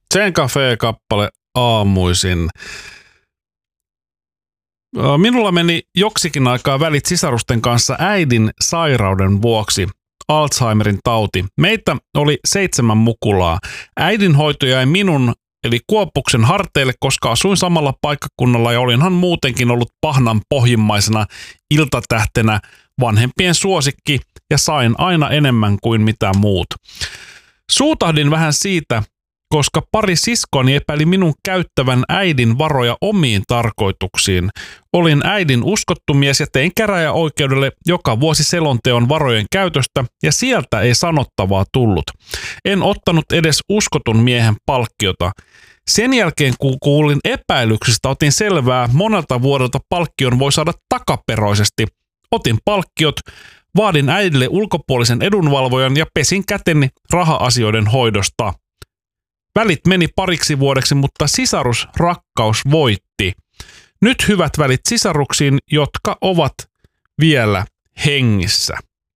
Zen Cafe-kappale aamuisin. Minulla meni joksikin aikaa välit sisarusten kanssa äidin sairauden vuoksi, Alzheimerin tauti. Meitä oli 7 mukulaa. Äidin hoito jäi minun eli Kuopuksen harteille, koska asuin samalla paikkakunnalla ja olinhan muutenkin ollut pahnan pohjimmaisena iltatähtenä vanhempien suosikki ja sain aina enemmän kuin mitä muut. Suutahdin vähän siitä, koska pari siskoni epäili minun käyttävän äidin varoja omiin tarkoituksiin. Olin äidin uskottu mies ja tein käräjäoikeudelle joka vuosi selonteon varojen käytöstä ja sieltä ei sanottavaa tullut. En ottanut edes uskotun miehen palkkiota. Sen jälkeen kun kuulin epäilyksistä, otin selvää, monelta vuodelta palkkion voi saada takaperoisesti. Otin palkkiot, vaadin äidille ulkopuolisen edunvalvojan ja pesin käteni raha-asioiden hoidosta. Välit meni pariksi vuodeksi, mutta sisarusrakkaus voitti. Nyt hyvät välit sisaruksiin, jotka ovat vielä hengissä.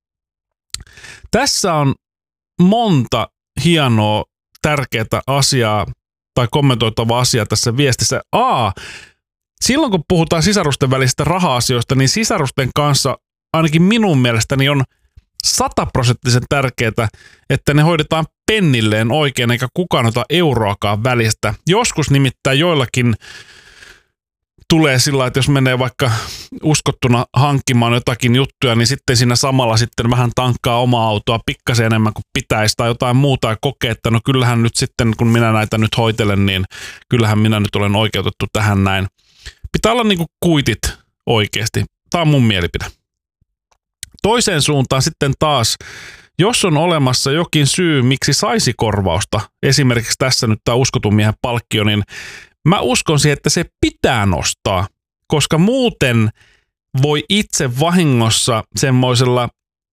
Tässä on monta hienoa, tärkeää asiaa tai kommentoitavaa asiaa tässä viestissä. Silloin kun puhutaan sisarusten välisistä raha-asioista, niin sisarusten kanssa ainakin minun mielestäni on 100% tärkeää, että ne hoidetaan pennilleen oikein, eikä kukaan ota euroakaan välistä. Joskus nimittäin joillakin tulee sillä, että jos menee vaikka uskottuna hankkimaan jotakin juttuja, niin sitten siinä samalla sitten vähän tankkaa omaa autoa pikkasen enemmän kuin pitäisi tai jotain muuta ja kokee, että no kyllähän nyt sitten, kun minä näitä nyt hoitelen, niin kyllähän minä nyt olen oikeutettu tähän näin. Pitää olla niinku kuitit oikeasti. Tämä on mun mielipide. Toiseen suuntaan sitten taas, jos on olemassa jokin syy, miksi saisi korvausta, esimerkiksi tässä nyt tämä uskotun miehen palkkio, niin mä uskon siihen, että se pitää nostaa, koska muuten voi itse vahingossa semmoisella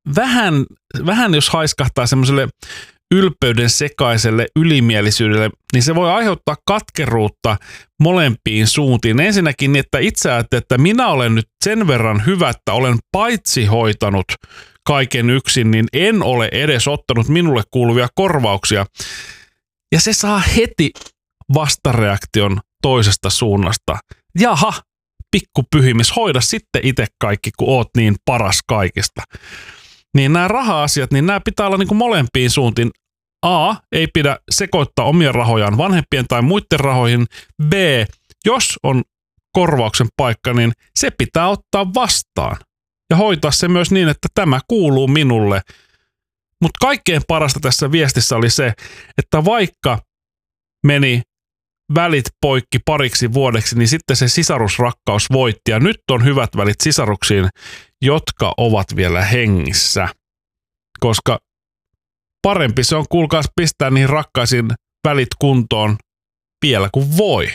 vähän jos haiskahtaa semmoiselle ylpeyden sekaiselle ylimielisyydelle, niin se voi aiheuttaa katkeruutta molempiin suuntiin. Ensinnäkin niin, että itse ajattelee, että minä olen nyt sen verran hyvä, että olen paitsi hoitanut kaiken yksin, niin en ole edes ottanut minulle kuuluvia korvauksia. Ja se saa heti vastareaktion toisesta suunnasta. Jaha, pikkupyhimis, hoida sitten itse kaikki, kun oot niin paras kaikista. Niin nämä raha-asiat, niin nämä pitää olla niin kuin molempiin suuntiin. A, ei pidä sekoittaa omia rahojaan vanhempien tai muiden rahoihin. B, jos on korvauksen paikka, niin se pitää ottaa vastaan. Ja hoitaa se myös niin, että tämä kuuluu minulle. Mutta kaikkein parasta tässä viestissä oli se, että vaikka meni välit poikki pariksi vuodeksi, niin sitten se sisarusrakkaus voitti. Ja nyt on hyvät välit sisaruksiin, jotka ovat vielä hengissä. Koska parempi se on, kuulkaas, pistää niihin rakkaisiin välit kuntoon vielä kuin voi.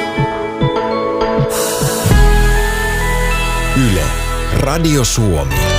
Yle, Radio Suomi.